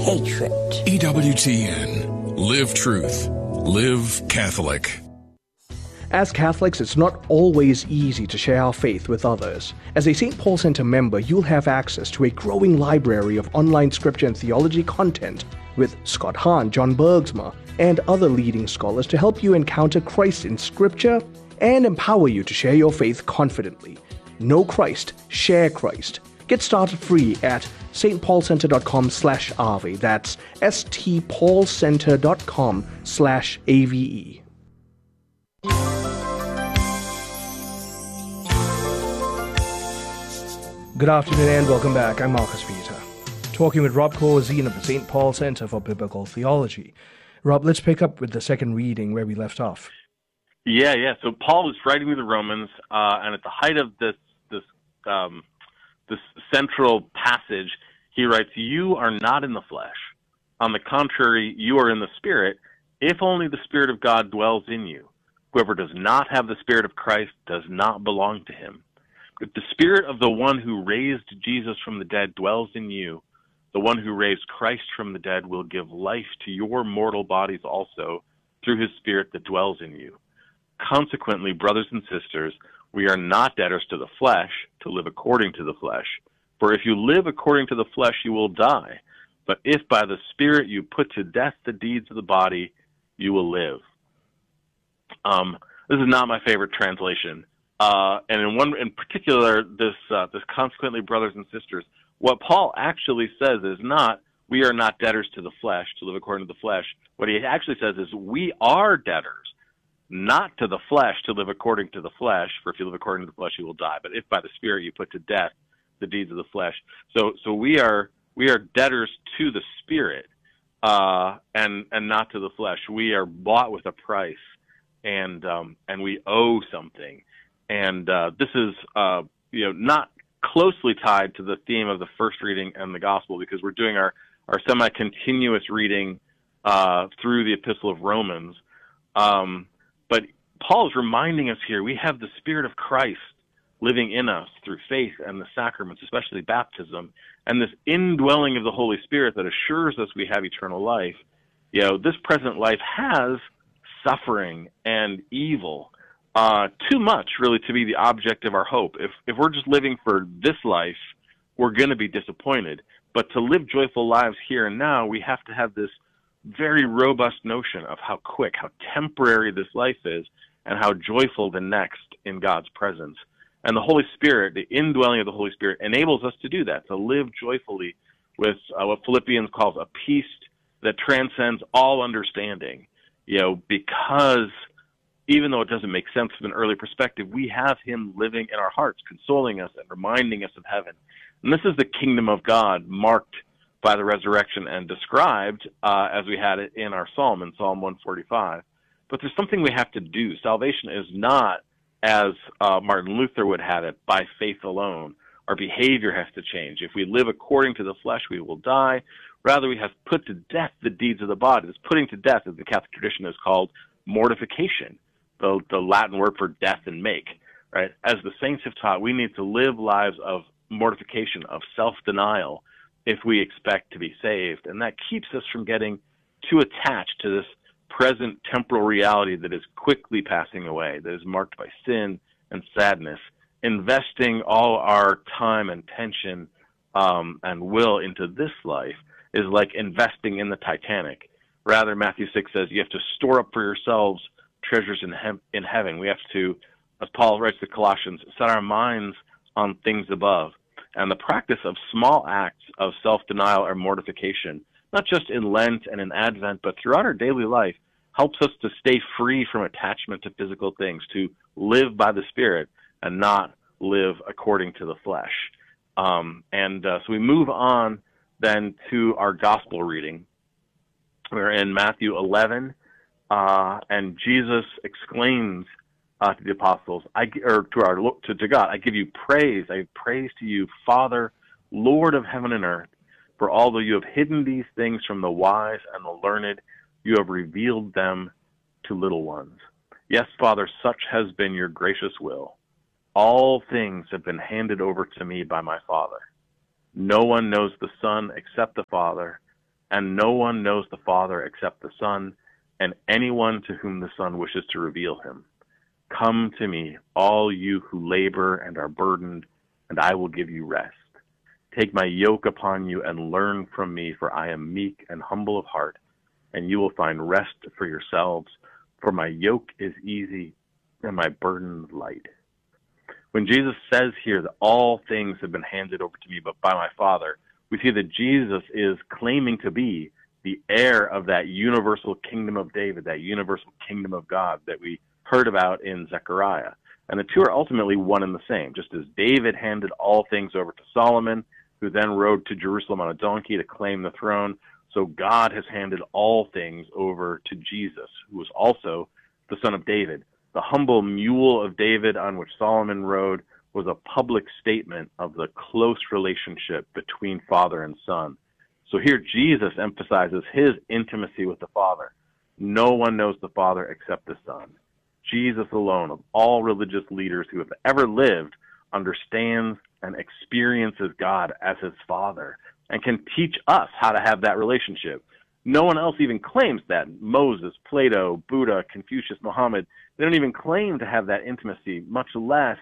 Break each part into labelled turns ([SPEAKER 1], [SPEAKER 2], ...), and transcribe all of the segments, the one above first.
[SPEAKER 1] hatred.
[SPEAKER 2] EWTN. Live truth. Live Catholic.
[SPEAKER 3] As Catholics, it's not always easy to share our faith with others. As a St. Paul Center member, you'll have access to a growing library of online scripture and theology content with Scott Hahn, John Bergsma, and other leading scholars to help you encounter Christ in scripture and empower you to share your faith confidently. Know Christ, share Christ. Get started free at stpaulcenter.com/ave. That's stpaulcenter.com/ave. Good afternoon and welcome back. I'm Marcus Vita, talking with Rob Corzine of the St. Paul Center for Biblical Theology. Rob, let's pick up with the second reading where we left off.
[SPEAKER 4] Yeah. So Paul was writing to the Romans, and at the height of this central passage, he writes, "You are not in the flesh. On the contrary, you are in the Spirit, if only the Spirit of God dwells in you. Whoever does not have the Spirit of Christ does not belong to him. If the Spirit of the one who raised Jesus from the dead dwells in you, the one who raised Christ from the dead will give life to your mortal bodies also through his Spirit that dwells in you. Consequently, brothers and sisters, we are not debtors to the flesh to live according to the flesh. For if you live according to the flesh, you will die. But if by the Spirit you put to death the deeds of the body, you will live." This is not my favorite translation. And in particular, this consequently, brothers and sisters, what Paul actually says is not, we are not debtors to the flesh to live according to the flesh. What he actually says is, we are debtors, not to the flesh to live according to the flesh, for if you live according to the flesh, you will die. But if by the Spirit you put to death the deeds of the flesh. So we are debtors to the Spirit, and not to the flesh. We are bought with a price, and we owe something. And this is not closely tied to the theme of the first reading and the gospel, because we're doing our semi-continuous reading through the Epistle of Romans. But Paul is reminding us here, we have the Spirit of Christ living in us through faith and the sacraments, especially baptism, and this indwelling of the Holy Spirit that assures us we have eternal life. This present life has suffering and evil, too much really to be the object of our hope. If we're just living for this life, we're going to be disappointed. But to live joyful lives here and now, we have to have this very robust notion of how quick, how temporary this life is, and how joyful the next in God's presence. And the Holy Spirit, the indwelling of the Holy Spirit, enables us to do that, to live joyfully with what Philippians calls a peace that transcends all understanding. Because even though it doesn't make sense from an early perspective, we have him living in our hearts, consoling us and reminding us of heaven. And this is the kingdom of God marked by the resurrection and described as we had it in our psalm, in Psalm 145. But there's something we have to do. Salvation is not, as Martin Luther would have it, by faith alone. Our behavior has to change. If we live according to the flesh, we will die. Rather, we have put to death the deeds of the body. This putting to death, as the Catholic tradition is called, mortification, the Latin word for death and make. Right? As the saints have taught, we need to live lives of mortification, of self-denial, if we expect to be saved. And that keeps us from getting too attached to this present temporal reality that is quickly passing away, that is marked by sin and sadness. Investing all our time and tension and will into this life is like investing in the Titanic. Rather, Matthew 6 says you have to store up for yourselves treasures in heaven. We have to, as Paul writes to Colossians, set our minds on things above. And the practice of small acts of self-denial or mortification, not just in Lent and in Advent, but throughout our daily life, helps us to stay free from attachment to physical things, to live by the Spirit and not live according to the flesh. So we move on then to our gospel reading. We're in Matthew 11, and Jesus exclaims to the apostles, to God, I give you praise. I give praise to you, Father, Lord of heaven and earth, for although you have hidden these things from the wise and the learned, you have revealed them to little ones. Yes, Father, such has been your gracious will. All things have been handed over to me by my Father. No one knows the Son except the Father, and no one knows the Father except the Son, and anyone to whom the Son wishes to reveal him. Come to me, all you who labor and are burdened, and I will give you rest. Take my yoke upon you and learn from me, for I am meek and humble of heart, and you will find rest for yourselves, for my yoke is easy and my burden light. When Jesus says here that all things have been handed over to me but by my Father, we see that Jesus is claiming to be the heir of that universal kingdom of David, that universal kingdom of God that we heard about in Zechariah. And the two are ultimately one and the same. Just as David handed all things over to Solomon, who then rode to Jerusalem on a donkey to claim the throne, so God has handed all things over to Jesus, who was also the son of David. The humble mule of David on which Solomon rode was a public statement of the close relationship between Father and Son. So here Jesus emphasizes his intimacy with the Father. No one knows the Father except the Son. Jesus alone, of all religious leaders who have ever lived, understands and experiences God as his Father and can teach us how to have that relationship. No one else even claims that. Moses, Plato, Buddha, Confucius, Muhammad, they don't even claim to have that intimacy, much less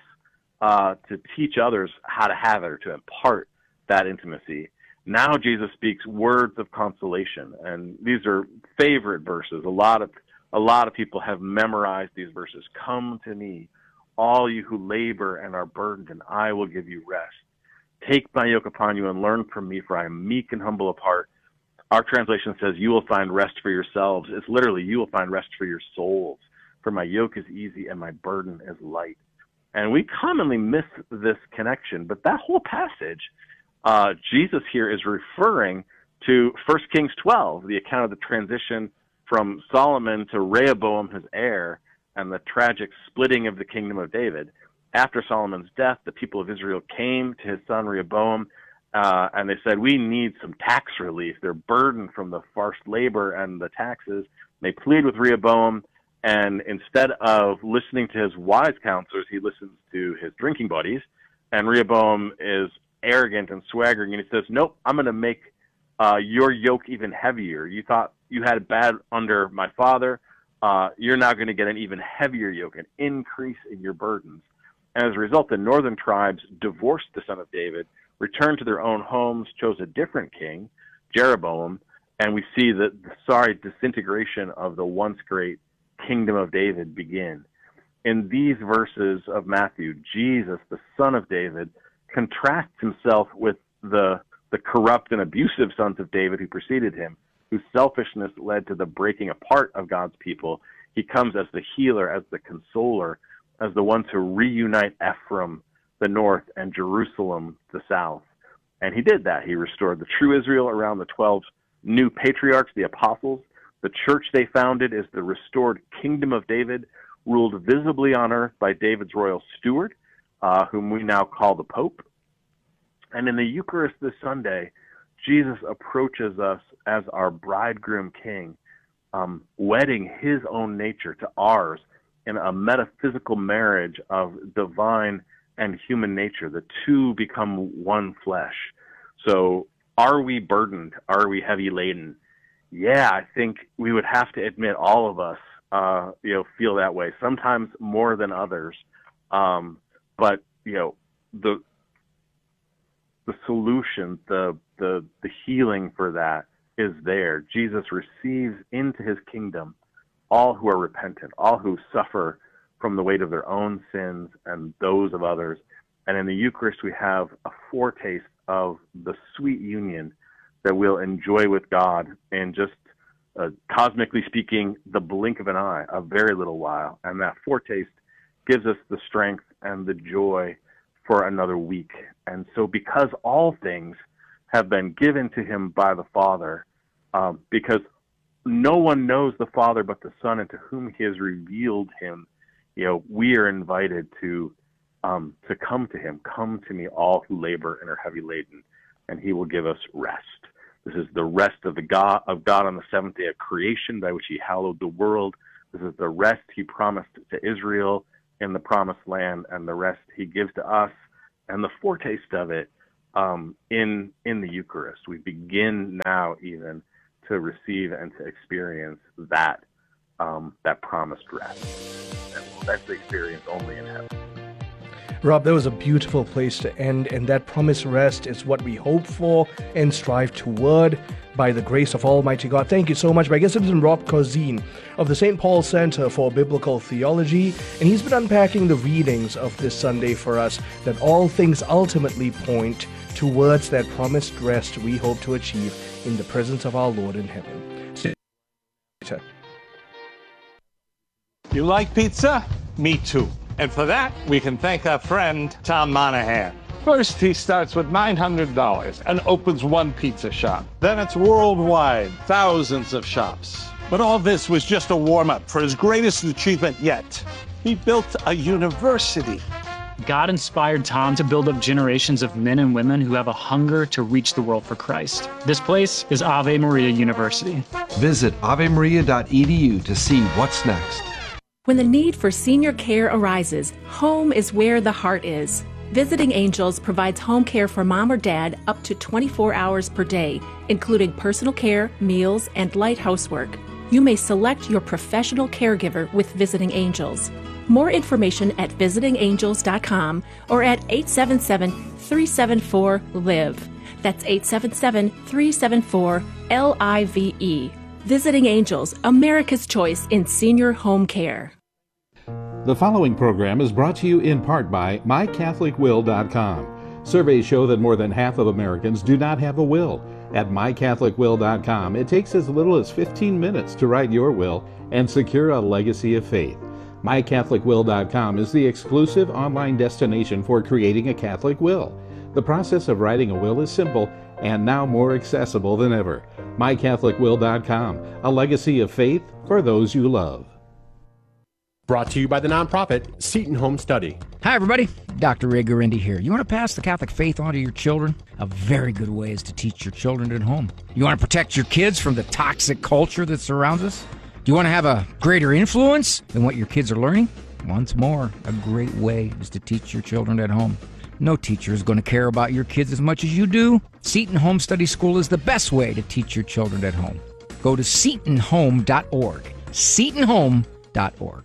[SPEAKER 4] to teach others how to have it or to impart that intimacy. Now Jesus speaks words of consolation, and these are favorite verses. A lot of people have memorized these verses. Come to me, all you who labor and are burdened, and I will give you rest. Take my yoke upon you and learn from me, for I am meek and humble of heart. Our translation says, you will find rest for yourselves. It's literally, you will find rest for your souls. For my yoke is easy and my burden is light. And we commonly miss this connection, but that whole passage, Jesus here is referring to 1 Kings 12, the account of the transition from Solomon to Rehoboam, his heir, and the tragic splitting of the kingdom of David. After Solomon's death, the people of Israel came to his son Rehoboam, and they said, we need some tax relief. They're burdened from the forced labor and the taxes. They plead with Rehoboam, and instead of listening to his wise counselors, he listens to his drinking buddies. And Rehoboam is arrogant and swaggering, and he says, nope, I'm going to make your yoke even heavier. You thought you had it bad under my father. You're now going to get an even heavier yoke, an increase in your burdens. And as a result, the northern tribes divorced the son of David, returned to their own homes, chose a different king, Jeroboam, and we see the disintegration of the once great kingdom of David begin. In these verses of Matthew, Jesus, the son of David, contrasts himself with the corrupt and abusive sons of David who preceded him, whose selfishness led to the breaking apart of God's people. He comes as the healer, as the consoler, as the one to reunite Ephraim, the north, and Jerusalem, the south. And he did that. He restored the true Israel around the 12 new patriarchs, the apostles. The church they founded is the restored kingdom of David, ruled visibly on earth by David's royal steward, whom we now call the Pope. And in the Eucharist this Sunday, Jesus approaches us as our bridegroom king, wedding his own nature to ours in a metaphysical marriage of divine and human nature. The two become one flesh. So are we burdened? Are we heavy laden? Yeah, I think we would have to admit all of us, feel that way. Sometimes more than others. But the solution, the healing for that is there. Jesus receives into his kingdom all who are repentant, all who suffer from the weight of their own sins and those of others. And in the Eucharist, we have a foretaste of the sweet union that we'll enjoy with God in just, cosmically speaking, the blink of an eye, a very little while. And that foretaste gives us the strength and the joy for another week. And so because all things have been given to him by the Father, because no one knows the Father but the Son, and to whom he has revealed him, we are invited to come to him. Come to me, all who labor and are heavy laden, and he will give us rest. This is the rest of God on the seventh day of creation, by which he hallowed the world. This is the rest he promised to Israel in the promised land, and the rest he gives to us, and the foretaste of it in the Eucharist. We begin now even to receive and to experience that promised rest that we'll eventually experience only in heaven.
[SPEAKER 3] Rob, that was a beautiful place to end, and that promised rest is what we hope for and strive toward by the grace of Almighty God. Thank you so much. My guest has been Rob Corzine of the St. Paul Center for Biblical Theology, and he's been unpacking the readings of this Sunday for us, that all things ultimately point towards that promised rest we hope to achieve in the presence of our Lord in heaven.
[SPEAKER 1] You like pizza? Me too. And for that, we can thank our friend, Tom Monahan. First, he starts with $900 and opens one pizza shop. Then it's worldwide, thousands of shops. But all this was just a warm-up for his greatest achievement yet. He built a university.
[SPEAKER 5] God inspired Tom to build up generations of men and women who have a hunger to reach the world for Christ. This place is Ave Maria University.
[SPEAKER 6] Visit avemaria.edu to see what's next.
[SPEAKER 7] When the need for senior care arises, home is where the heart is. Visiting Angels provides home care for mom or dad up to 24 hours per day, including personal care, meals, and light housework. You may select your professional caregiver with Visiting Angels. More information at visitingangels.com or at 877-374-LIVE. That's 877-374-LIVE. Visiting Angels, America's choice in senior home care.
[SPEAKER 8] The following program is brought to you in part by MyCatholicWill.com. Surveys show that more than half of Americans do not have a will. At MyCatholicWill.com, it takes as little as 15 minutes to write your will and secure a legacy of faith. MyCatholicWill.com is the exclusive online destination for creating a Catholic will. The process of writing a will is simple and now more accessible than ever. MyCatholicWill.com, a legacy of faith for those you love.
[SPEAKER 9] Brought to you by the nonprofit Seton Home Study.
[SPEAKER 10] Hi, everybody. Dr. Ray Guarendi here. You want to pass the Catholic faith on to your children? A very good way is to teach your children at home. You want to protect your kids from the toxic culture that surrounds us? Do you want to have a greater influence than what your kids are learning? Once more, a great way is to teach your children at home. No teacher is going to care about your kids as much as you do. Seton Home Study School is the best way to teach your children at home. Go to setonhome.org. setonhome.org.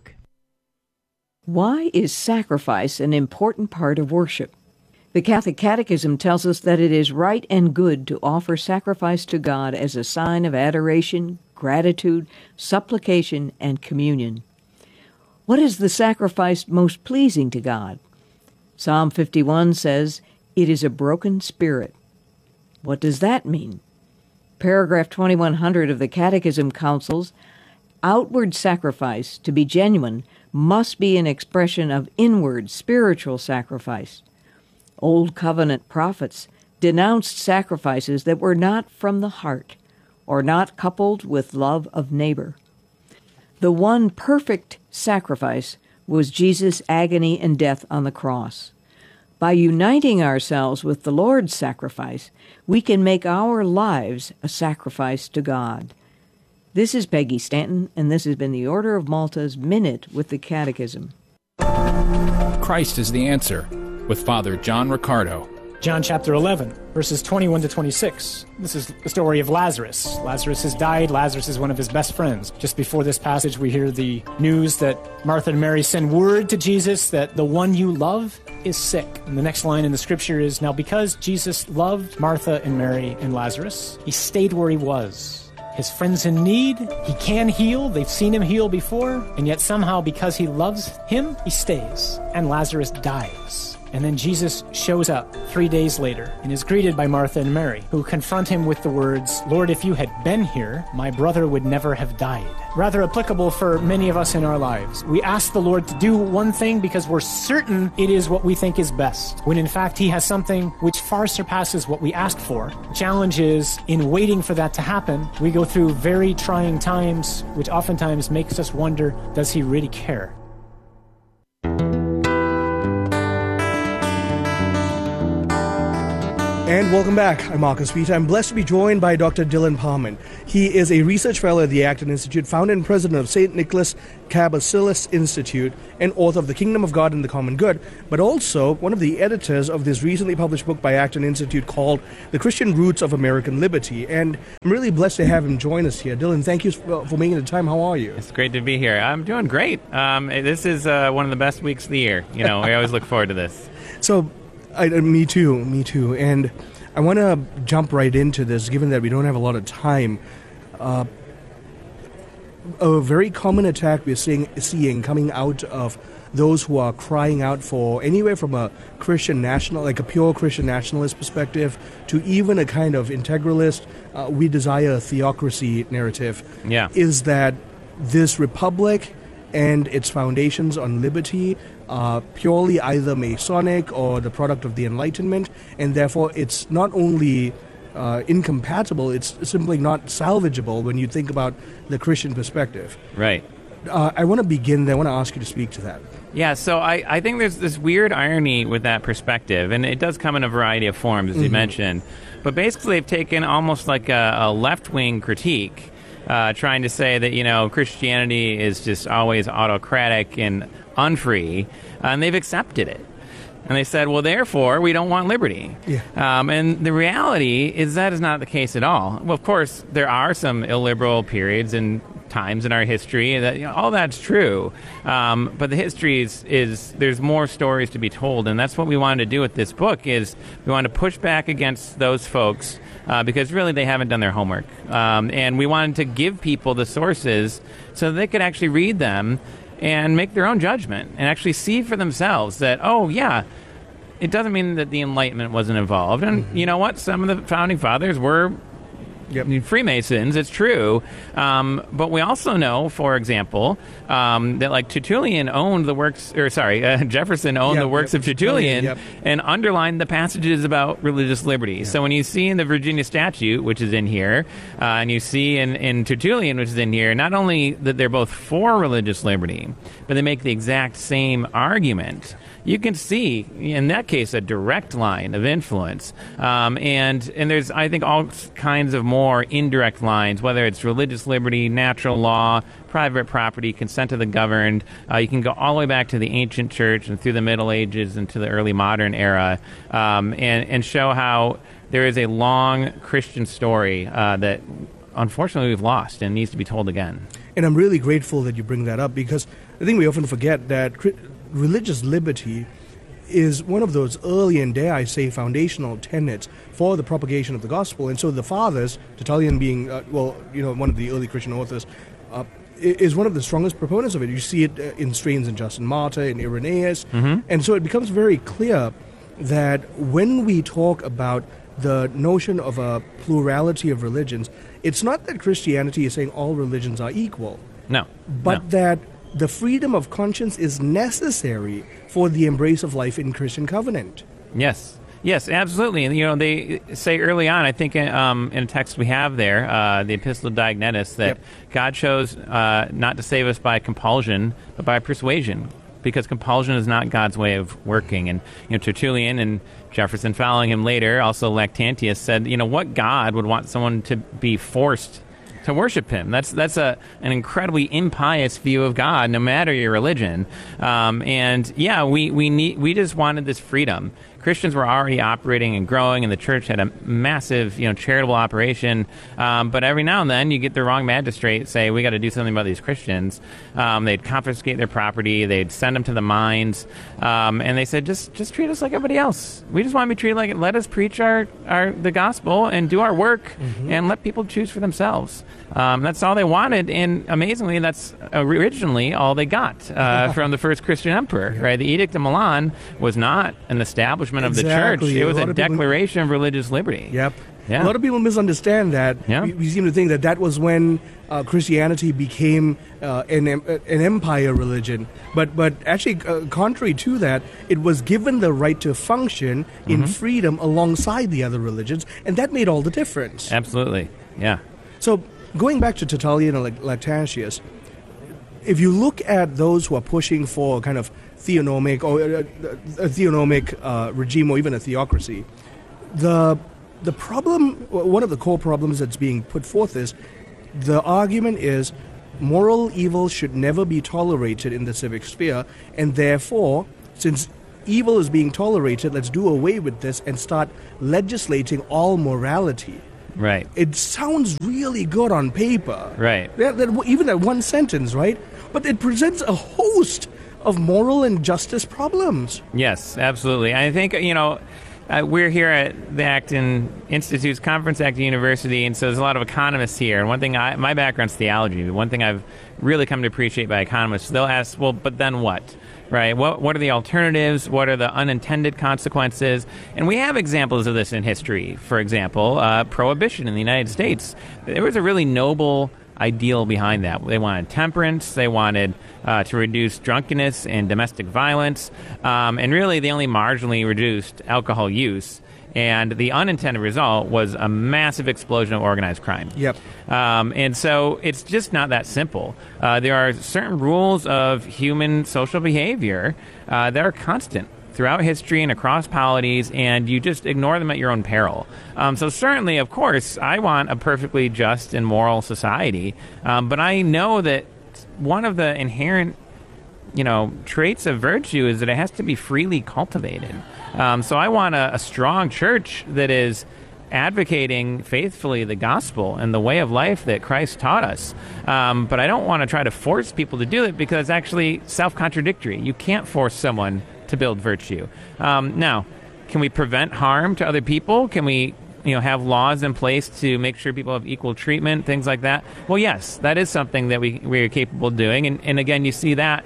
[SPEAKER 11] Why is sacrifice an important part of worship? The Catholic Catechism tells us that it is right and good to offer sacrifice to God as a sign of adoration, gratitude, supplication, and communion. What is the sacrifice most pleasing to God? Psalm 51 says, "It is a broken spirit." What does that mean? Paragraph 2100 of the Catechism counsels, outward sacrifice, to be genuine, must be an expression of inward spiritual sacrifice. Old Covenant prophets denounced sacrifices that were not from the heart or not coupled with love of neighbor. The one perfect sacrifice was Jesus' agony and death on the cross. By uniting ourselves with the Lord's sacrifice, we can make our lives a sacrifice to God. This is Peggy Stanton, and this has been the Order of Malta's Minute with the Catechism.
[SPEAKER 12] Christ is the Answer, with Father John Riccardo.
[SPEAKER 13] John chapter 11, verses 21 to 26. This is the story of Lazarus. Lazarus has died. Lazarus is one of his best friends. Just before this passage, we hear the news that Martha and Mary send word to Jesus that the one you love is sick. And the next line in the scripture is, now because Jesus loved Martha and Mary and Lazarus, he stayed where he was. His friend's in need, he can heal, they've seen him heal before, and yet somehow because he loves him, he stays, and Lazarus dies. And then Jesus shows up 3 days later and is greeted by Martha and Mary, who confront him with the words, "Lord, if you had been here, my brother would never have died." Rather applicable for many of us in our lives. We ask the Lord to do one thing because we're certain it is what we think is best, when in fact he has something which far surpasses what we asked for. The challenge is, in waiting for that to happen, we go through very trying times, which oftentimes makes us wonder, does he really care?
[SPEAKER 3] And welcome back. I'm Marcus Peter. I'm blessed to be joined by Dr. Dylan Parman. He is a research fellow at the Acton Institute, founder and president of St. Nicholas Cabasilas Institute, and author of The Kingdom of God and the Common Good, but also one of the editors of this recently published book by Acton Institute called The Christian Roots of American Liberty. And I'm really blessed to have him join us here. Dylan, thank you for making the time. How are you?
[SPEAKER 14] It's great to be here. I'm doing great. This is one of the best weeks of the year. We always look forward to this.
[SPEAKER 3] So, me too. And I want to jump right into this, given that we don't have a lot of time. A very common attack we're seeing coming out of those who are crying out for anywhere from a Christian national, like a pure Christian nationalist perspective, to even a kind of integralist, we desire a theocracy narrative, is that this republic and its foundations on liberty are purely either Masonic or the product of the Enlightenment, and therefore it's not only incompatible, it's simply not salvageable when you think about the Christian perspective.
[SPEAKER 14] Right.
[SPEAKER 3] I want to begin there. I want to ask you to speak to that.
[SPEAKER 14] Yeah, so I think there's this weird irony with that perspective, and it does come in a variety of forms, as you mentioned. But basically they've taken almost like a left-wing critique, trying to say that, Christianity is just always autocratic and unfree, and they've accepted it. And they said, well, therefore, we don't want liberty.
[SPEAKER 3] Yeah.
[SPEAKER 14] And the reality is that is not the case at all. Well, of course, there are some illiberal periods and times in our history that all that's true. But the history is there's more stories to be told, and that's what we wanted to do with this book. Is we wanted to push back against those folks because really they haven't done their homework, and we wanted to give people the sources so that they could actually read them and make their own judgment and actually see for themselves that, oh, yeah, it doesn't mean that the Enlightenment wasn't involved. And you know what? Some of the founding fathers were Freemasons, it's true. But we also know, for example, that like Tertullian owned the works, Jefferson owned the works of Tertullian and underlined the passages about religious liberty. So when you see in the Virginia Statute, which is in here, and you see in Tertullian, which is in here, not only that they're both for religious liberty, but they make the exact same argument. You can see, in that case, a direct line of influence. And there's, I think, all kinds of more indirect lines, whether it's religious liberty, natural law, private property, consent of the governed. You can go all the way back to the ancient church and through the Middle Ages and to the early modern era, and show how there is a long Christian story that, unfortunately, we've lost and needs to be told again.
[SPEAKER 3] And I'm really grateful that you bring that up, because I think we often forget that religious liberty is one of those early and, dare I say, foundational tenets for the propagation of the gospel. And so the fathers, Tertullian being, one of the early Christian authors, is one of the strongest proponents of it. You see it in strains in Justin Martyr, in Irenaeus. And so it becomes very clear that when we talk about the notion of a plurality of religions, it's not that Christianity is saying all religions are equal.
[SPEAKER 14] No.
[SPEAKER 3] But that the freedom of conscience is necessary for the embrace of life in Christian covenant.
[SPEAKER 14] Yes, absolutely. And, they say early on, I think in a text we have there, the Epistle of Diognetus, that God chose not to save us by compulsion, but by persuasion, because compulsion is not God's way of working. And, Tertullian and Jefferson following him later, also Lactantius, said, what God would want someone to be forced to worship him? That's an incredibly impious view of God, no matter your religion. We just wanted this freedom. Christians were already operating and growing, and the church had a massive, charitable operation. But every now and then, you get the wrong magistrate say, "We got to do something about these Christians." They'd confiscate their property, they'd send them to the mines, and they said, "Just treat us like everybody else. We just want to be treated like. Let us preach the gospel and do our work, and let people choose for themselves." That's all they wanted, and amazingly, that's originally all they got from the first Christian emperor. Right? The Edict of Milan was not an establishment of the church. It was a declaration of religious liberty.
[SPEAKER 3] Yep. Yeah. A lot of people misunderstand that.
[SPEAKER 14] Yeah.
[SPEAKER 3] We seem to think that was when Christianity became an empire religion. But actually, contrary to that, it was given the right to function in freedom alongside the other religions, and that made all the difference.
[SPEAKER 14] Absolutely. Yeah.
[SPEAKER 3] So, going back to Tertullian and Lactantius, if you look at those who are pushing for kind of theonomic or a theonomic regime or even a theocracy, the problem, one of the core problems that's being put forth is, the argument is moral evil should never be tolerated in the civic sphere, and therefore, since evil is being tolerated, let's do away with this and start legislating all morality.
[SPEAKER 14] Right.
[SPEAKER 3] It sounds really good on paper.
[SPEAKER 14] Right.
[SPEAKER 3] Even that one sentence, right? But it presents a host of moral and justice problems.
[SPEAKER 14] Yes, absolutely. I think, we're here at the Acton Institute's Conference at Acton University, and so there's a lot of economists here. And one thing, my background's theology. One thing I've really come to appreciate by economists, they'll ask, well, but then what? Right? What are the alternatives? What are the unintended consequences? And we have examples of this in history. For example, prohibition in the United States. There was a really noble ideal behind that. They wanted temperance. They wanted to reduce drunkenness and domestic violence. And really, they only marginally reduced alcohol use. And the unintended result was a massive explosion of organized crime.
[SPEAKER 3] Yep.
[SPEAKER 14] And so it's just not that simple. There are certain rules of human social behavior that are constant throughout history and across polities, and you just ignore them at your own peril. So certainly, of course, I want a perfectly just and moral society, but I know that one of the inherent traits of virtue is that it has to be freely cultivated. So I want a strong church that is advocating faithfully the gospel and the way of life that Christ taught us. But I don't want to try to force people to do it, because it's actually self-contradictory. You can't force someone to build virtue. Now, can we prevent harm to other people? Can we have laws in place to make sure people have equal treatment, things like that? Well, yes, that is something that we are capable of doing. And again, you see that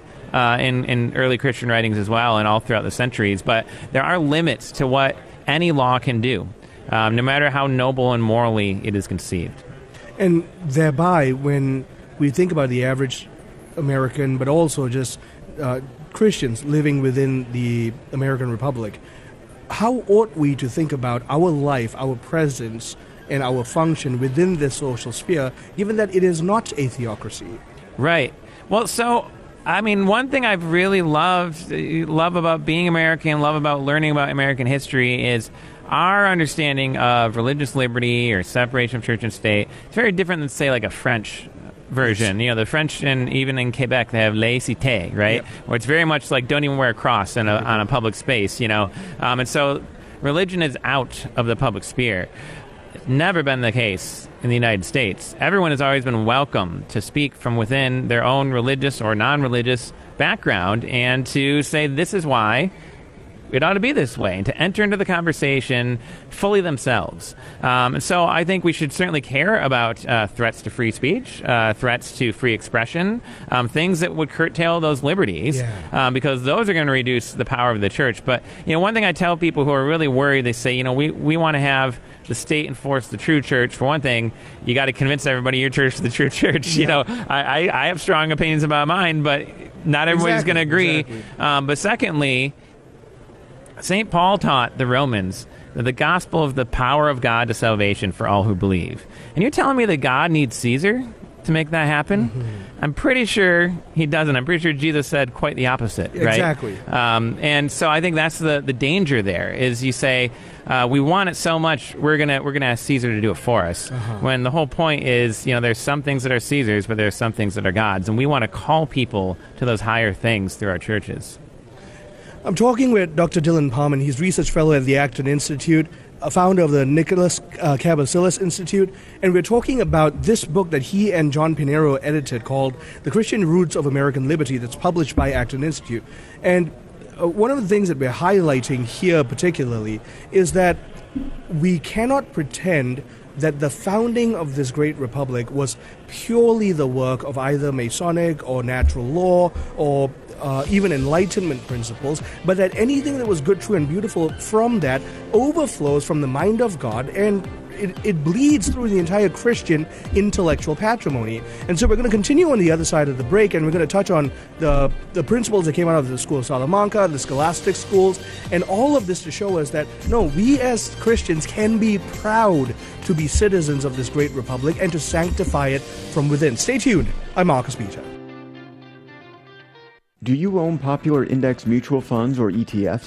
[SPEAKER 14] in early Christian writings as well, and all throughout the centuries. But there are limits to what any law can do, no matter how noble and morally it is conceived.
[SPEAKER 3] And thereby, when we think about the average American, but also just Christians living within the American Republic, how ought we to think about our life, our presence, and our function within this social sphere, given that it is not a theocracy?
[SPEAKER 14] Right. Well, so one thing I've really love about being American, love about learning about American history is our understanding of religious liberty or separation of church and state. It's very different than, say, like a French version. The French, and even in Quebec, they have laïcité, right? Yep. Where it's very much like, don't even wear a cross on a public space, And so religion is out of the public sphere. It's never been the case in the United States. Everyone has always been welcome to speak from within their own religious or non-religious background and to say, this is why it ought to be this way, and to enter into the conversation fully themselves. And so I think we should certainly care about threats to free speech, threats to free expression, things that would curtail those liberties, because those are going to reduce the power of the church. But one thing I tell people who are really worried, they say, we want to have the state enforce the true church. For one thing, you got to convince everybody your church is the true church. Yeah. I have strong opinions about mine, but not everybody's going to agree. Exactly. But secondly, St. Paul taught the Romans that the gospel of the power of God to salvation for all who believe. And you're telling me that God needs Caesar to make that happen? Mm-hmm. I'm pretty sure he doesn't. I'm pretty sure Jesus said quite the opposite, right?
[SPEAKER 3] Exactly.
[SPEAKER 14] And so I think that's the danger there, is you say, we want it so much, we're gonna ask Caesar to do it for us. Uh-huh. When the whole point is, there's some things that are Caesar's, but there's some things that are God's. And we want to call people to those higher things through our churches.
[SPEAKER 3] I'm talking with Dr. Dylan Parman. He's research fellow at the Acton Institute, a founder of the Nicholas Cabasilas Institute, and we're talking about this book that he and John Pinero edited called The Christian Roots of American Liberty, that's published by Acton Institute. And one of the things that we're highlighting here particularly is that we cannot pretend that the founding of this great republic was purely the work of either Masonic or natural law or even Enlightenment principles, but that anything that was good, true, and beautiful from that overflows from the mind of God, and it bleeds through the entire Christian intellectual patrimony. And so we're going to continue on the other side of the break, and we're going to touch on the principles that came out of the School of Salamanca, the scholastic schools, and all of this to show us that, no, we as Christians can be proud to be citizens of this great republic and to sanctify it from within. Stay tuned. I'm Marcus Peter.
[SPEAKER 15] Do you own popular index mutual funds or ETFs?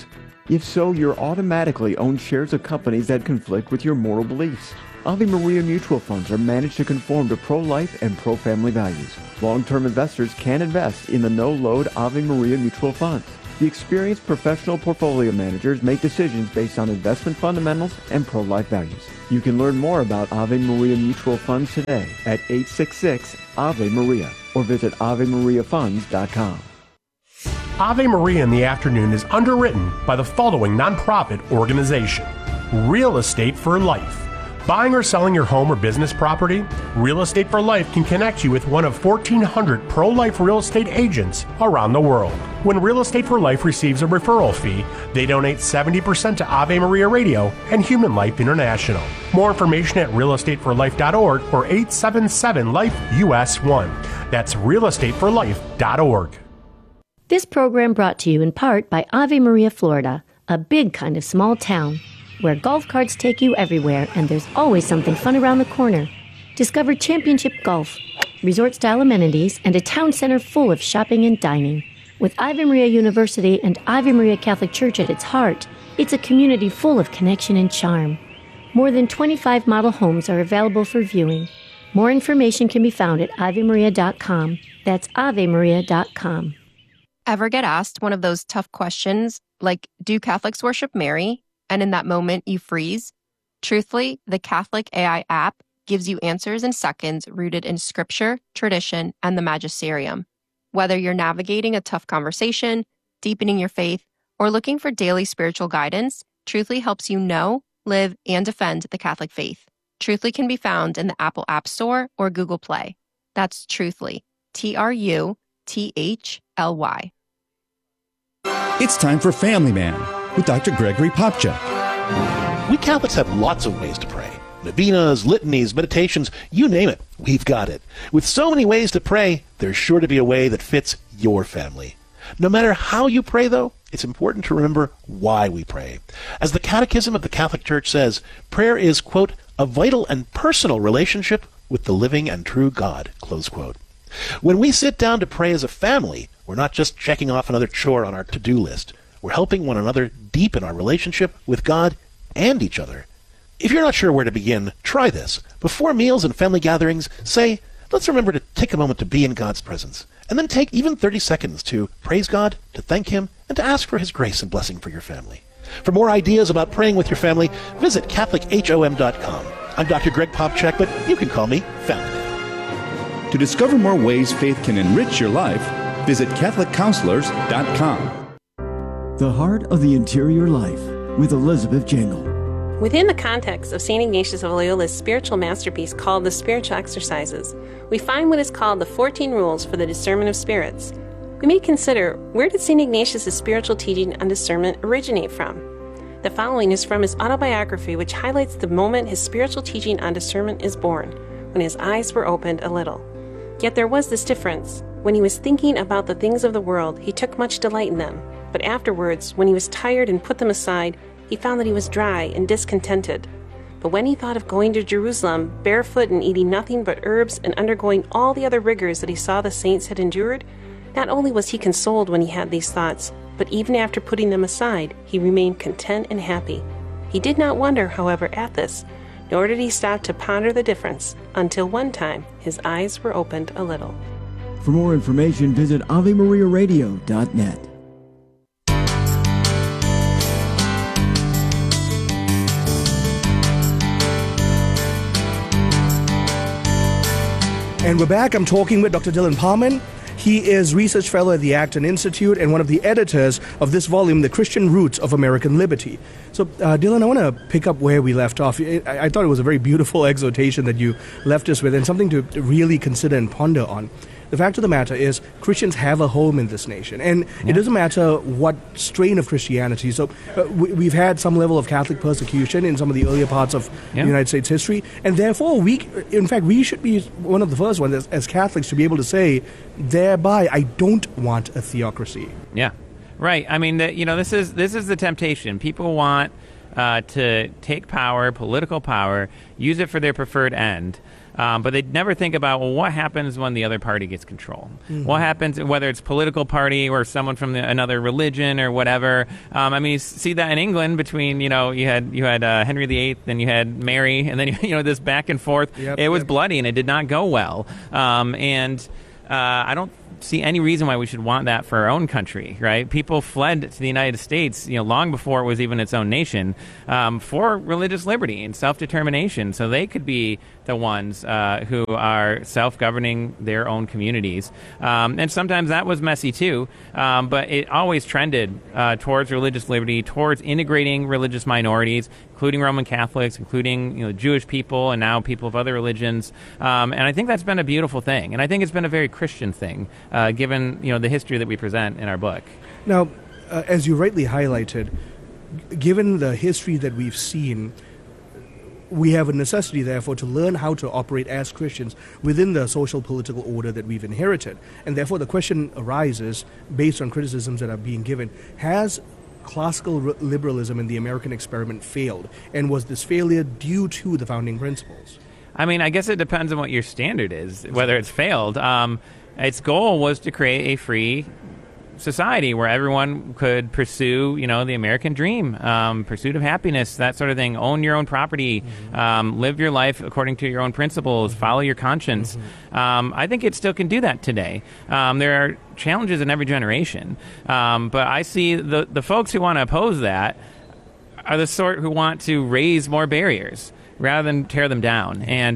[SPEAKER 15] If so, you're automatically owned shares of companies that conflict with your moral beliefs. Ave Maria mutual funds are managed to conform to pro-life and pro-family values. Long-term investors can invest in the no-load Ave Maria mutual funds. The experienced professional portfolio managers make decisions based on investment fundamentals and pro-life values. You can learn more about Ave Maria mutual funds today at 866-AVE-MARIA or visit AveMariaFunds.com.
[SPEAKER 9] Ave Maria in the Afternoon is underwritten by the following nonprofit organization: Real Estate for Life. Buying or selling your home or business property? Real Estate for Life can connect you with one of 1,400 pro-life real estate agents around the world. When Real Estate for Life receives a referral fee, they donate 70% to Ave Maria Radio and Human Life International. More information at realestateforlife.org or 877-LIFE-US1. That's realestateforlife.org.
[SPEAKER 16] This program brought to you in part by Ave Maria, Florida, a big kind of small town where golf carts take you everywhere and there's always something fun around the corner. Discover championship golf, resort-style amenities, and a town center full of shopping and dining. With Ave Maria University and Ave Maria Catholic Church at its heart, it's a community full of connection and charm. More than 25 model homes are available for viewing. More information can be found at AveMaria.com. That's AveMaria.com.
[SPEAKER 17] Ever get asked one of those tough questions, like, do Catholics worship Mary? And in that moment, you freeze? Truthfully, the Catholic AI app gives you answers in seconds rooted in scripture, tradition, and the magisterium. Whether you're navigating a tough conversation, deepening your faith, or looking for daily spiritual guidance, Truthfully helps you know, live, and defend the Catholic faith. Truthfully can be found in the Apple App Store or Google Play. That's Truthfully, Truthly.
[SPEAKER 18] It's time for Family Man with Dr. Gregory Popchak.
[SPEAKER 19] We Catholics have lots of ways to pray. Novenas, litanies, meditations, you name it, we've got it. With so many ways to pray, there's sure to be a way that fits your family. No matter how you pray, though, it's important to remember why we pray. As the Catechism of the Catholic Church says, prayer is, quote, a vital and personal relationship with the living and true God, close quote. When we sit down to pray as a family, we're not just checking off another chore on our to-do list. We're helping one another deepen our relationship with God and each other. If you're not sure where to begin, try this. Before meals and family gatherings, say, let's remember to take a moment to be in God's presence. And then take even 30 seconds to praise God, to thank Him, and to ask for His grace and blessing for your family. For more ideas about praying with your family, visit CatholicHOM.com. I'm Dr. Greg Popchak, but you can call me Family Man.
[SPEAKER 18] To discover more ways faith can enrich your life, visit CatholicCounselors.com.
[SPEAKER 20] The Heart of the Interior Life with Elizabeth Jangle.
[SPEAKER 21] Within the context of St. Ignatius of Loyola's spiritual masterpiece called The Spiritual Exercises, we find what is called the 14 Rules for the Discernment of Spirits. We may consider, where did St. Ignatius' spiritual teaching on discernment originate from? The following is from his autobiography, which highlights the moment his spiritual teaching on discernment is born, when his eyes were opened a little. Yet there was this difference. When he was thinking about the things of the world, he took much delight in them. But afterwards, when he was tired and put them aside, he found that he was dry and discontented. But when he thought of going to Jerusalem, barefoot and eating nothing but herbs and undergoing all the other rigors that he saw the saints had endured, not only was he consoled when he had these thoughts, but even after putting them aside, he remained content and happy. He did not wonder, however, at this, nor did he stop to ponder the difference, until one time his eyes were opened a little.
[SPEAKER 20] For more information, visit AveMariaRadio.net.
[SPEAKER 3] And we're back. I'm talking with Dr. Dylan Parman. He is research fellow at the Acton Institute and one of the editors of this volume, The Christian Roots of American Liberty. So, Dylan, I want to pick up where we left off. I thought it was a very beautiful exhortation that you left us with and something to really consider and ponder on. The fact of the matter is Christians have a home in this nation, and it doesn't matter what strain of Christianity. So we've had some level of Catholic persecution in some of the earlier parts of United States history, and therefore we should be one of the first ones as Catholics to be able to say, thereby, I don't want a theocracy.
[SPEAKER 14] Yeah, right. I mean, this is the temptation. People want to take power, political power, use it for their preferred end. But they never think about, well, what happens when the other party gets control?
[SPEAKER 3] Mhm.
[SPEAKER 14] What happens, whether it's political party or someone from another religion or whatever? I mean, you see that in England between, you had Henry VIII and you had Mary, and then this back and forth. It was bloody and it did not go well. I don't see any reason why we should want that for our own country, right? People fled to the United States, long before it was even its own nation, for religious liberty and self-determination, so they could be the ones who are self-governing their own communities. And sometimes that was messy too, but it always trended towards religious liberty, towards integrating religious minorities, including Roman Catholics, including Jewish people, and now people of other religions. And I think that's been a beautiful thing, and I think it's been a very Christian thing, given the history that we present in our book.
[SPEAKER 3] Now, as you rightly highlighted, given the history that we've seen, we have a necessity, therefore, to learn how to operate as Christians within the social political order that we've inherited. And therefore, the question arises, based on criticisms that are being given, has classical liberalism in the American experiment failed? And was this failure due to the founding principles?
[SPEAKER 14] I mean, I guess it depends on what your standard is, whether it's failed. Its goal was to create a free society where everyone could pursue, the American dream, pursuit of happiness, that sort of thing. Own your own property, live your life according to your own principles, follow your conscience. I think it still can do that today. There are challenges in every generation, but I see the folks who want to oppose that are the sort who want to raise more barriers rather than tear them down. And,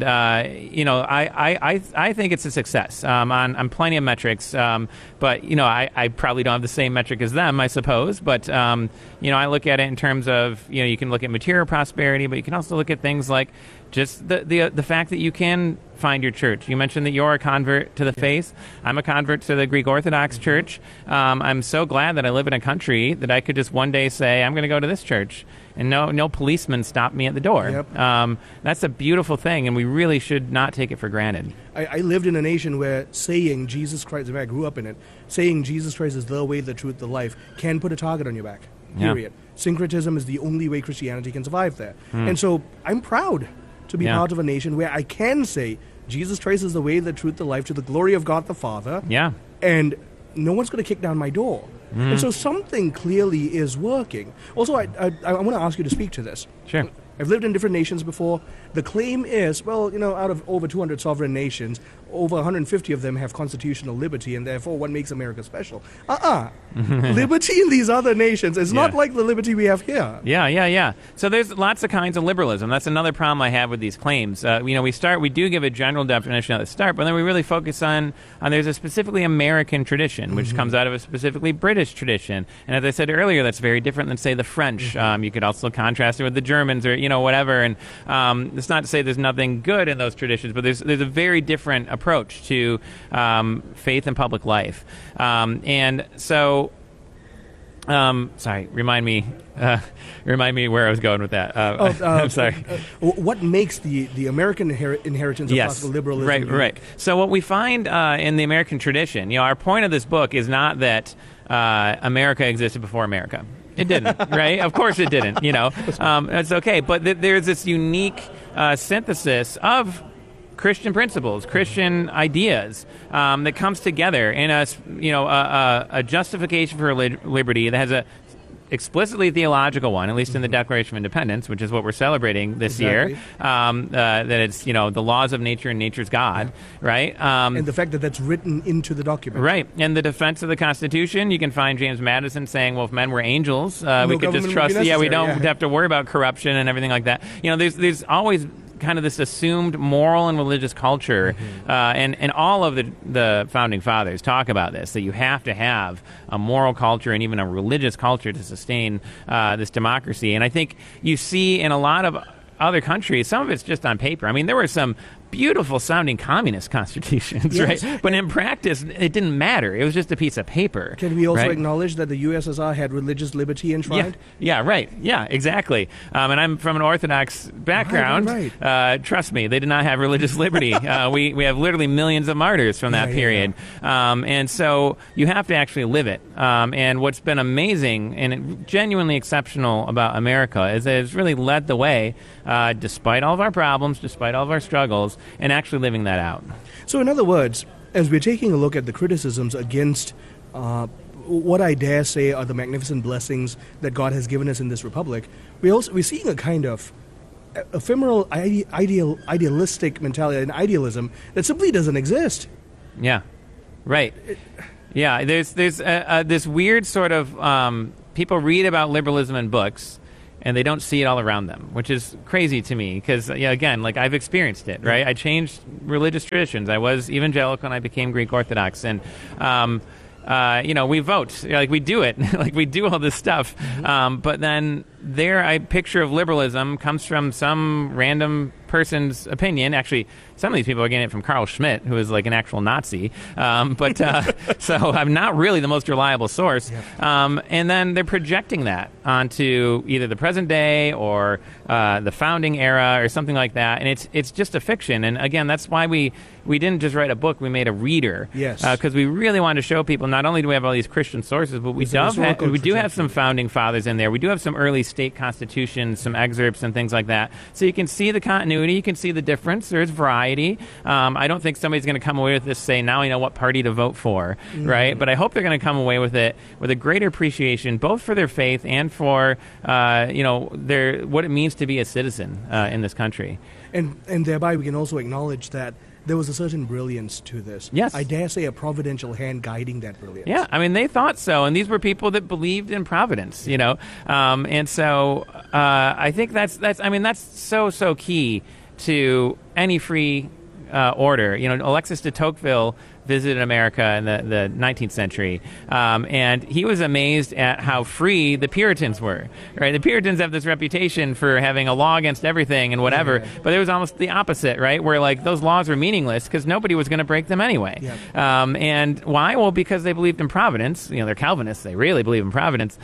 [SPEAKER 14] I think it's a success on plenty of metrics. But, I probably don't have the same metric as them, I suppose. But, I look at it in terms of, you can look at material prosperity, but you can also look at things like just the fact that you can find your church. You mentioned that you're a convert to the faith. I'm a convert to the Greek Orthodox Church. I'm so glad that I live in a country that I could just one day say, I'm going to go to this church, and no policeman stopped me at the door.
[SPEAKER 3] Yep.
[SPEAKER 14] That's a beautiful thing, and we really should not take it for granted.
[SPEAKER 3] I lived in a nation where saying Jesus Christ, I grew up in it, saying Jesus Christ is the way, the truth, the life, can put a target on your back, period. Yeah. Syncretism is the only way Christianity can survive there. And so I'm proud to be part of a nation where I can say Jesus Christ is the way, the truth, the life, to the glory of God the Father.
[SPEAKER 14] Yeah.
[SPEAKER 3] And no one's going to kick down my door. And so something clearly is working. Also, I want to ask you to speak to this.
[SPEAKER 14] Sure.
[SPEAKER 3] I've lived in different nations before. The claim is, well, out of over 200 sovereign nations, over 150 of them have constitutional liberty, and therefore what makes America special? Liberty in these other nations is not like the liberty we have here.
[SPEAKER 14] Yeah. So there's lots of kinds of liberalism. That's another problem I have with these claims. We do give a general definition at the start, but then we really focus on there's a specifically American tradition, which comes out of a specifically British tradition. And as I said earlier, that's very different than, say, the French. You could also contrast it with the Germans or, whatever. And it's not to say there's nothing good in those traditions, but there's a very different approach to faith and public life. And so, sorry, remind me where I was going with that. I'm sorry.
[SPEAKER 3] What makes the American inheritance of classical liberalism?
[SPEAKER 14] Right. So what we find in the American tradition, our point of this book is not that America existed before America. It didn't, right? Of course it didn't, It's okay. But there's this unique synthesis of Christian principles, Christian ideas that comes together in a justification for liberty that has a explicitly theological one, at least in the Declaration of Independence, which is what we're celebrating this year, that it's, the laws of nature and nature's God, right?
[SPEAKER 3] And the fact that that's written into the document.
[SPEAKER 14] Right. And the defense of the Constitution, you can find James Madison saying, well, if men were angels, we could just trust, we don't have to worry about corruption and everything like that. There's always kind of this assumed moral and religious culture, and all of the founding fathers talk about this, that you have to have a moral culture and even a religious culture to sustain this democracy. And I think you see in a lot of other countries, some of it's just on paper. I mean, there were some beautiful sounding communist constitutions, right? But in practice, it didn't matter. It was just a piece of paper.
[SPEAKER 3] Can we also acknowledge that the USSR had religious liberty enshrined?
[SPEAKER 14] Yeah, right. Yeah, exactly. And I'm from an Orthodox background.
[SPEAKER 3] Right.
[SPEAKER 14] Trust me, they did not have religious liberty. We have literally millions of martyrs from that period. And so you have to actually live it. And what's been amazing and genuinely exceptional about America is that it's really led the way, despite all of our problems, despite all of our struggles, and actually living that out.
[SPEAKER 3] So in other words, as we're taking a look at the criticisms against what I dare say are the magnificent blessings that God has given us in this republic, we're seeing a kind of ephemeral, idealistic mentality, an idealism that simply doesn't exist.
[SPEAKER 14] Yeah, right. Yeah, there's this weird sort of people read about liberalism in books, and they don't see it all around them, which is crazy to me because, again, like I've experienced it, right? I changed religious traditions. I was evangelical and I became Greek Orthodox, and we vote, like we do it, like we do all this stuff. But then a picture of liberalism comes from some random person's opinion. Actually, some of these people are getting it from Carl Schmitt, who is like an actual Nazi. So I'm not really the most reliable source. And then they're projecting that onto either the present day or the founding era or something like that. And it's just a fiction. And again, that's why we didn't just write a book. We made a reader.
[SPEAKER 3] Yes.
[SPEAKER 14] Because we really wanted to show people not only do we have all these Christian sources, but we do have some founding fathers in there. We do have some early state constitutions, some excerpts and things like that. So you can see the continuity. You can see the difference. There's variety. I don't think somebody's going to come away with this saying, now I know what party to vote for, right? But I hope they're going to come away with it with a greater appreciation, both for their faith and for, what it means to be a citizen in this country.
[SPEAKER 3] And thereby we can also acknowledge that there was a certain brilliance to this.
[SPEAKER 14] Yes.
[SPEAKER 3] I dare say a providential hand guiding that brilliance.
[SPEAKER 14] Yeah, I mean, they thought so, and these were people that believed in providence, and so I think that's so key to any free order. Alexis de Tocqueville visited America in the 19th century, and he was amazed at how free the Puritans were. Right, the Puritans have this reputation for having a law against everything and whatever, but it was almost the opposite, right? Where like those laws were meaningless because nobody was going to break them anyway. And why? Well, because they believed in providence. They're Calvinists; they really believe in providence,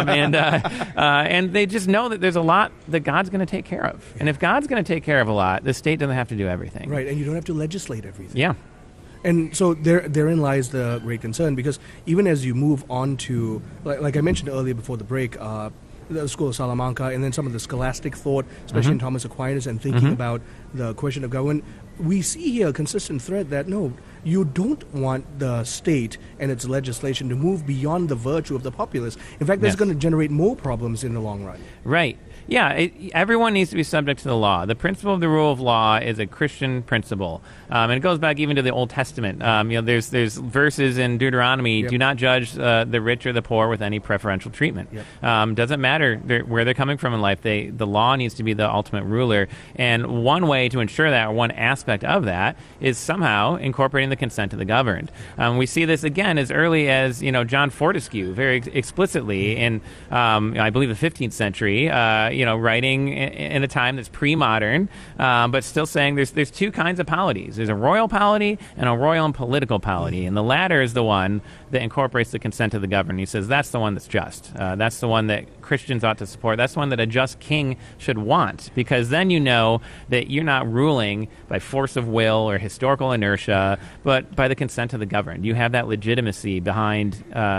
[SPEAKER 14] and they just know that there's a lot that God's going to take care of. And if God's going to take care of a lot, the state doesn't have to do everything.
[SPEAKER 3] Right, and you don't have to legislate everything.
[SPEAKER 14] Yeah.
[SPEAKER 3] And so therein lies the great concern, because even as you move on to, like I mentioned earlier before the break, the School of Salamanca, and then some of the scholastic thought, especially in Thomas Aquinas, and thinking about the question of government, we see here a consistent thread that, no, you don't want the state and its legislation to move beyond the virtue of the populace. In fact, that's going to generate more problems in the long run.
[SPEAKER 14] Right. Yeah, everyone needs to be subject to the law. The principle of the rule of law is a Christian principle, and it goes back even to the Old Testament. There's verses in Deuteronomy: do not judge the rich or the poor with any preferential treatment. Doesn't matter where they're coming from in life. The law needs to be the ultimate ruler, and one way to ensure that, or one aspect of that, is somehow incorporating the consent of the governed. We see this again as early as John Fortescue, very explicitly in I believe the 15th century. Writing in a time that's pre-modern, but still saying there's two kinds of polities. There's a royal polity and a royal and political polity, and the latter is the one that incorporates the consent of the governed. He says that's the one that's just. That's the one that Christians ought to support. That's the one that a just king should want, because then you know that you're not ruling by force of will or historical inertia, but by the consent of the governed. You have that legitimacy behind,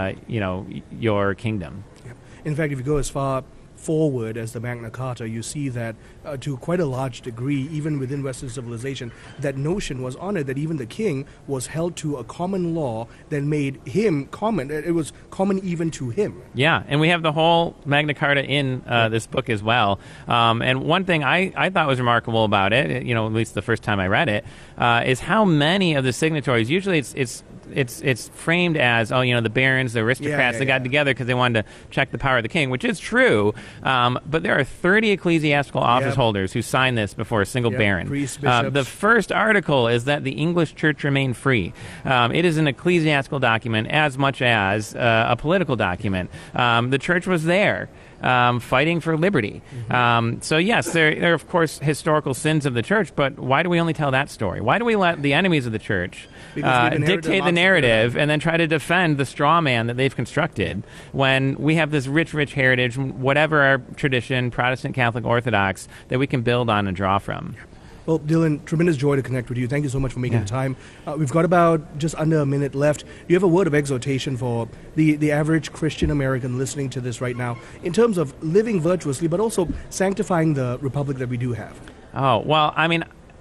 [SPEAKER 14] your kingdom.
[SPEAKER 3] In fact, if you go as far forward as the Magna Carta, you see that to quite a large degree, even within Western civilization, that notion was honored, that even the king was held to a common law that made him common. It was common even to him.
[SPEAKER 14] Yeah, and we have the whole Magna Carta in this book as well. And one thing I thought was remarkable about it, at least the first time I read it, is how many of the signatories, usually it's framed as, the barons, the aristocrats, they got together because they wanted to check the power of the king, which is true. But there are 30 ecclesiastical office holders who sign this before a single baron.
[SPEAKER 3] Priests, bishops.
[SPEAKER 14] The first article is that the English church remain free. It is an ecclesiastical document as much as a political document. The church was there. Fighting for liberty. So yes, there are of course historical sins of the church, but why do we only tell that story? Why do we let the enemies of the church dictate the narrative and then try to defend the straw man that they've constructed when we have this rich heritage, whatever our tradition, Protestant, Catholic, Orthodox, that we can build on and draw from?
[SPEAKER 3] Well, Dylan, tremendous joy to connect with you. Thank you so much for making the time. We've got about just under a minute left. Do you have a word of exhortation for the average Christian American listening to this right now in terms of living virtuously, but also sanctifying the republic that we do have?
[SPEAKER 14] Oh, well, I mean,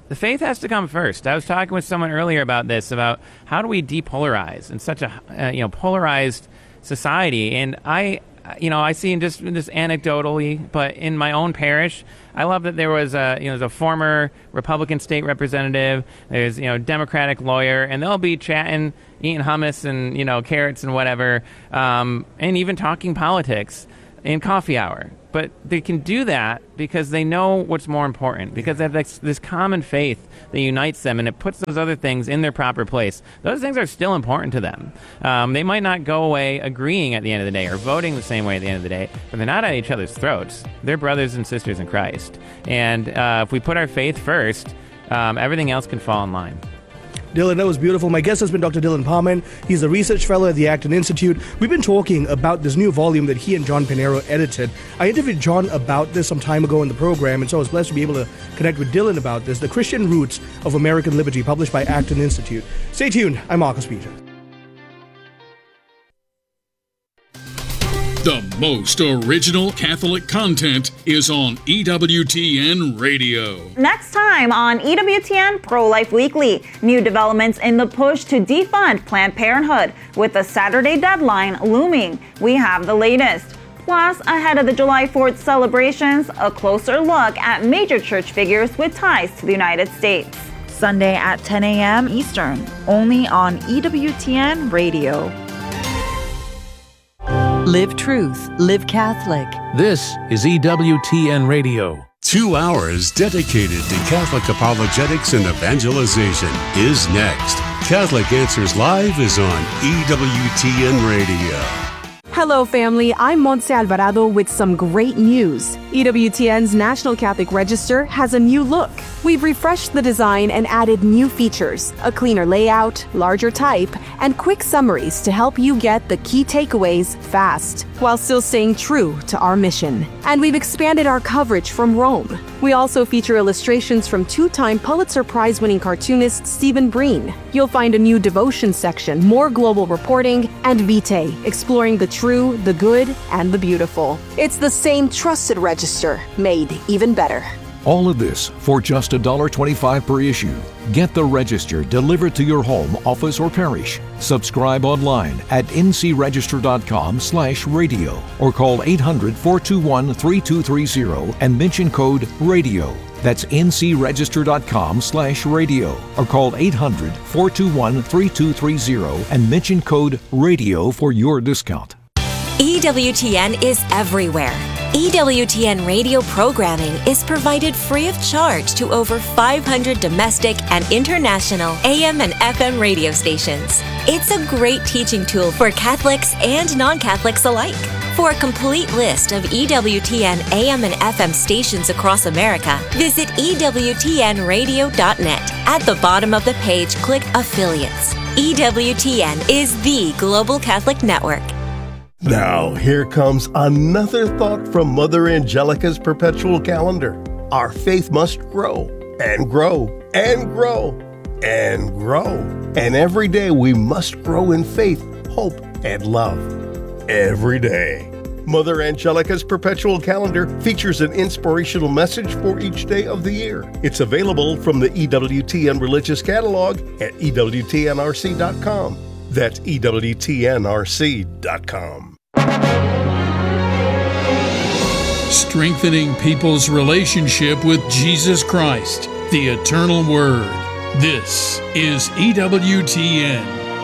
[SPEAKER 14] The faith has to come first. I was talking with someone earlier about this, about how do we depolarize in such a polarized society. And I see in this anecdotally, but in my own parish, I love that there was a former Republican state representative, there's Democratic lawyer, and they'll be chatting, eating hummus and carrots and whatever, and even talking politics in coffee hour. But they can do that because they know what's more important, because they have this common faith that unites them, and it puts those other things in their proper place. Those things are still important to them. They might not go away agreeing at the end of the day or voting the same way at the end of the day, but they're not at each other's throats. They're brothers and sisters in Christ. And if we put our faith first, everything else can fall in line.
[SPEAKER 3] Dylan, that was beautiful. My guest has been Dr. Dylan Parman. He's a research fellow at the Acton Institute. We've been talking about this new volume that he and John Pinero edited. I interviewed John about this some time ago in the program, and so I was blessed to be able to connect with Dylan about this, The Christian Roots of American Liberty, published by Acton Institute. Stay tuned. I'm Marcus Peter.
[SPEAKER 2] The most original Catholic content is on EWTN Radio.
[SPEAKER 22] Next time on EWTN Pro-Life Weekly, new developments in the push to defund Planned Parenthood. With the Saturday deadline looming, we have the latest. Plus, ahead of the July 4th celebrations, a closer look at major church figures with ties to the United States. Sunday at 10 a.m. Eastern, only on EWTN Radio.
[SPEAKER 23] Live Truth, Live Catholic.
[SPEAKER 24] This is EWTN Radio.
[SPEAKER 25] 2 hours dedicated to Catholic apologetics and evangelization is next. Catholic Answers Live is on EWTN Radio.
[SPEAKER 26] Hello, family. I'm Montse Alvarado with some great news. EWTN's National Catholic Register has a new look. We've refreshed the design and added new features, a cleaner layout, larger type, and quick summaries to help you get the key takeaways fast, while still staying true to our mission. And we've expanded our coverage from Rome. We also feature illustrations from two-time Pulitzer Prize-winning cartoonist Stephen Breen. You'll find a new devotion section, more global reporting, and Vitae, exploring the true, the good, and the beautiful. It's the same trusted register, made even better.
[SPEAKER 24] All of this for just $1.25 per issue. Get the Register delivered to your home, office, or parish. Subscribe online at ncregister.com/radio or call 800-421-3230 and mention code RADIO. That's ncregister.com/radio or call 800-421-3230 and mention code RADIO for your discount.
[SPEAKER 27] EWTN is everywhere. EWTN radio programming is provided free of charge to over 500 domestic and international AM and FM radio stations. It's a great teaching tool for Catholics and non-Catholics alike. For a complete list of EWTN AM and FM stations across America, visit EWTNradio.net. At the bottom of the page, click Affiliates. EWTN is the Global Catholic Network.
[SPEAKER 28] Now, here comes another thought from Mother Angelica's perpetual calendar. Our faith must grow and grow and grow and grow. And every day we must grow in faith, hope, and love. Every day. Mother Angelica's perpetual calendar features an inspirational message for each day of the year. It's available from the EWTN Religious Catalog at EWTNRC.com. That's EWTNRC.com.
[SPEAKER 2] Strengthening people's relationship with Jesus Christ, the Eternal Word. This is EWTN.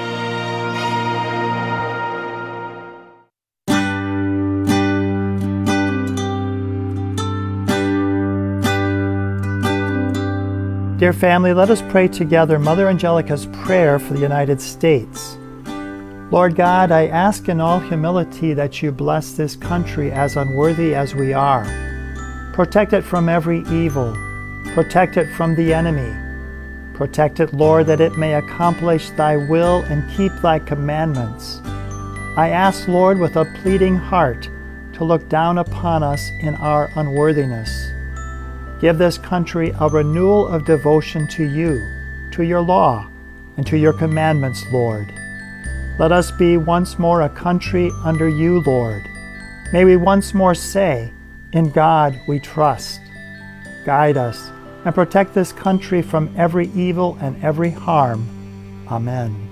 [SPEAKER 29] Dear family, let us pray together Mother Angelica's prayer for the United States. Lord God, I ask in all humility that you bless this country, as unworthy as we are. Protect it from every evil. Protect it from the enemy. Protect it, Lord, that it may accomplish thy will and keep thy commandments. I ask, Lord, with a pleading heart, to look down upon us in our unworthiness. Give this country a renewal of devotion to you, to your law, and to your commandments, Lord. Let us be once more a country under you, Lord. May we once more say, in God we trust. Guide us, and protect this country from every evil and every harm. Amen.